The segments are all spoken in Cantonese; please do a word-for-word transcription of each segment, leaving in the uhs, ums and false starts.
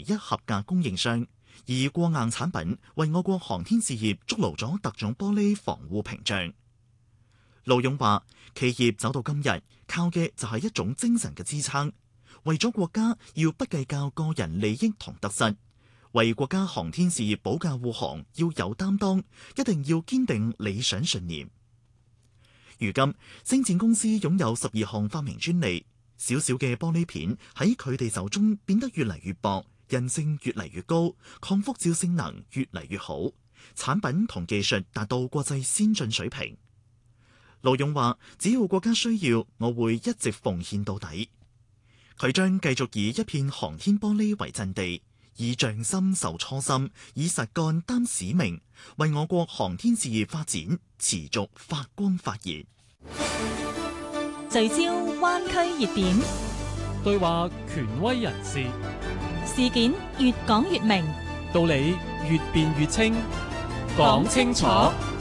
唯一合格供應商，而過硬產品為我國航天事業築牢咗特種玻璃防護屏障。盧勇話：企業走到今日，靠嘅就係一種精神嘅支撐，為咗國家要不計較個人利益同得失，為國家航天事業保駕護航要有擔當，一定要堅定理想信念。如今，星展公司擁有十二項發明專利，小小嘅玻璃片喺佢哋手中變得越嚟越薄，韌性越嚟越高，抗輻照性能越嚟越好，產品同技術達到國際先進水平。盧勇話：只要國家需要，我會一直奉獻到底。佢將繼續以一片航天玻璃為陣地，以匠心受初心，以實幹擔使命，為我國航天事業發展持續發光發熱。 聚焦灣區熱點， 對話權威人士， 事件越講越明， 道理越辯越清，講清楚。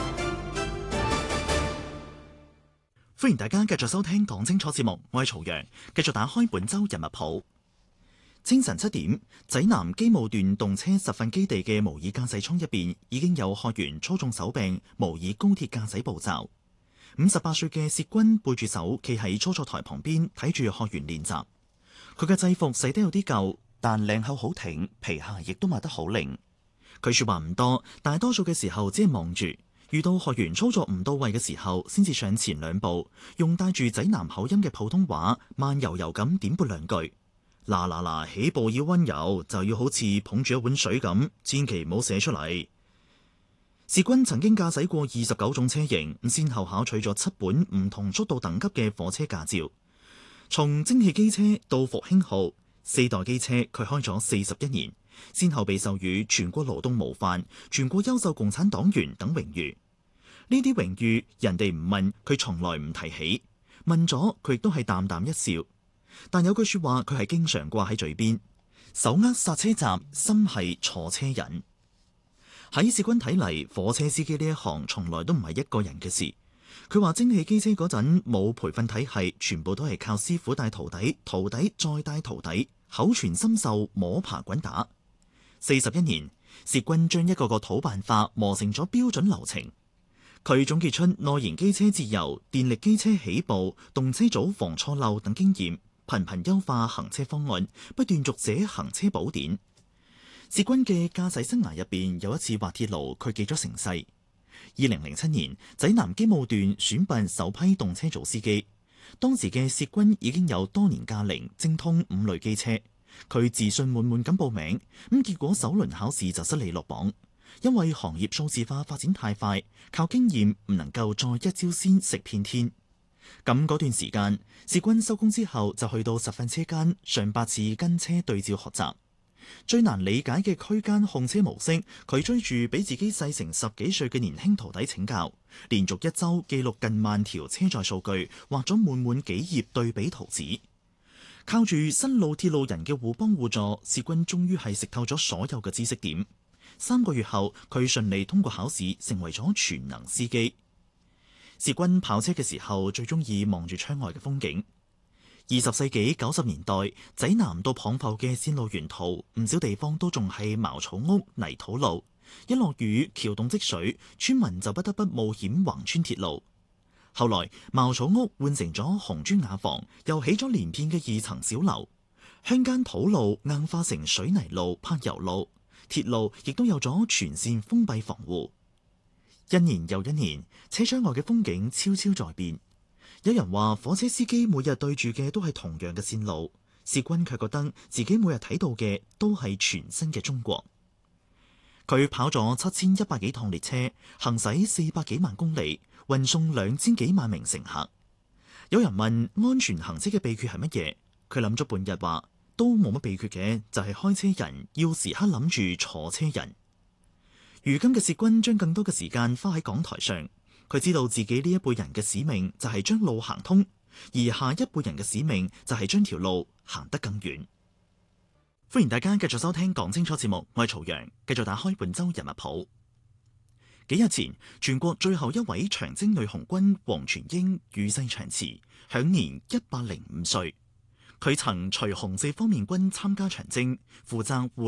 歡迎大家繼續收聽講清楚節目，我係曹陽，繼續打開本周人物譜。清晨七點，濟南機務段動車實訓基地嘅模擬駕駛艙入邊已經有學員操縱手柄模擬高鐵駕駛步驟。五十八歲嘅薛軍背住手企喺操作台旁邊睇住學員練習。佢嘅制服洗得有啲舊，但領口好挺，皮鞋亦都抹得好靈。佢說話唔多，大多數嘅時候只係望住。遇到學員操作唔到位嘅時候，先至上前兩步，用帶住濟南口音嘅普通話慢悠悠咁點撥兩句。嗱嗱嗱，起步要溫柔，就要好似捧住一碗水咁，千祈唔好寫出嚟。薛軍曾經駕駛過二十九種車型，先後考取咗七本唔同速度等級嘅火車駕照。從蒸汽機車到復興號四代機車，佢開咗四十一年，先後被授予全國勞動模範、全國優秀共產黨員等榮譽。呢啲榮譽人哋唔問，佢從來唔提起；問咗，佢亦都係淡淡一笑。但有句說話，佢係經常掛喺嘴邊：手握剎車閘，心係坐車人。喺薛軍睇嚟，火車司機呢一行從來都唔係一個人嘅事。佢話蒸汽機車嗰陣冇培訓體系，全部都係靠師傅帶徒弟，徒弟再帶徒弟，口傳心授，摸爬滾打。四十一年，薛軍將一個個土辦法磨成咗標準流程。佢總結出內燃機車節油、電力機車起步、動車組防錯漏等經驗，頻頻優化行車方案，不斷續寫行車寶典。薛軍嘅駕駛生涯入邊有一次滑鐵盧，佢記咗成世。二零零七年，濟南機務段選拔首批動車組司機，當時嘅薛軍已經有多年駕齡，精通五類機車。佢自信滿滿咁報名，咁結果首輪考試就失利落榜。因為行業數字化發展太快，靠經驗唔能夠再一招鮮食遍天。咁嗰段時間，薛軍收工之後就去到實訓車間上百次跟車對照學習。最難理解嘅區間控車模式，佢追住比自己細成十幾歲嘅年輕徒弟請教，連續一周記錄近萬條車載數據，畫咗滿滿幾頁對比圖紙。靠住新路鐵路人嘅互幫互助，薛軍終於係食透咗所有嘅知識點。三個月後，佢順利通過考試，成為咗全能司機。薛軍跑車嘅時候，最中意望住窗外嘅風景。二十世紀九十年代，濟南到蚌埠嘅線路沿途，唔少地方都仲係茅草屋、泥土路。一落雨，橋洞積水，村民就不得不冒險橫穿鐵路。後來，茅草屋換成咗紅磚瓦房，又起咗連片嘅二層小樓。鄉間土路硬化成水泥路、柏油路。鐵路亦都有咗全線封閉防護。一年又一年，車窗外嘅風景悄悄在變。有人話火車司機每日對住嘅都係同樣嘅線路，薛軍卻覺得自己每日睇到嘅都係全新嘅中國。佢跑咗七千一百幾趟列車，行駛四百幾萬公里，運送兩千幾萬名乘客。有人問安全行車嘅秘訣係乜嘢？佢諗咗半日話，都冇乜秘訣嘅，就係開車人要時刻諗住坐車人。如今嘅薛軍將更多嘅時間花喺講台上，佢知道自己呢一輩人嘅使命就係將路行通，而下一輩人嘅使命就係將條路行得更遠。歡迎大家繼續收聽講清楚節目，我係曹陽，繼續打開本周人物譜。幾日前，全國最後一位長征女紅軍黃全英與世長辭，享年一百零五歲。佢曾隨紅四方面軍參加長征，負責護